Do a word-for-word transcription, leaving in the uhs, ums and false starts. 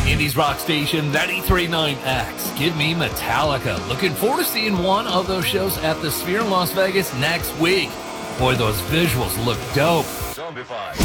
Indies Rock Station ninety-three point nine X. Give me Metallica. Looking forward to seeing one of those shows at the Sphere in Las Vegas next week. Boy, those visuals look dope. Zombified.